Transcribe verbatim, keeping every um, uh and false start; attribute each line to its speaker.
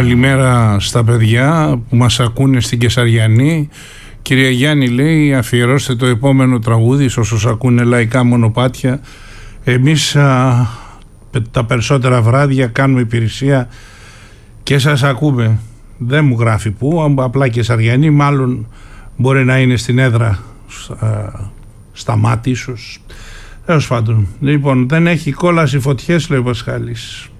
Speaker 1: Καλημέρα στα παιδιά που μας ακούνε στην Κεσαριανή. Κυρία Γιάννη, λέει, αφιερώστε το επόμενο τραγούδι σε όσους ακούνε λαϊκά μονοπάτια. Εμείς α, τα περισσότερα βράδια κάνουμε υπηρεσία και σας ακούμε. Δεν μου γράφει που, απλά Κεσαριανή, μάλλον μπορεί να είναι στην έδρα α, στα μάτια ίσως. Έως πάντων. Λοιπόν, δεν έχει κόλαση φωτιές, λέει ο Πασχάλης.